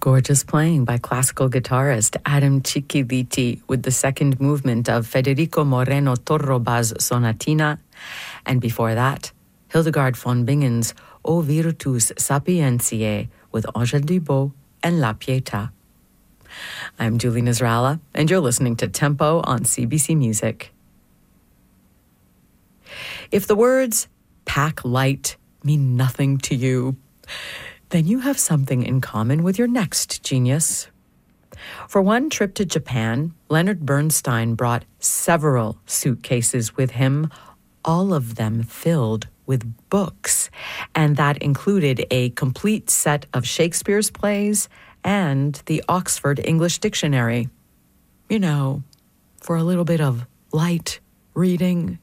Gorgeous playing by classical guitarist Adam Cicchiliti with the second movement of Federico Moreno Torroba's Sonatina, and before that, Hildegard von Bingen's O Virtus Sapientiae with Angèle Dubot and La Pietà. I'm Julie Nasrallah, and you're listening to Tempo on CBC Music. If the words pack light mean nothing to you, then you have something in common with your next genius. For one trip to Japan, Leonard Bernstein brought several suitcases with him, all of them filled with books, and that included a complete set of Shakespeare's plays and the Oxford English Dictionary. You know, for a little bit of light reading.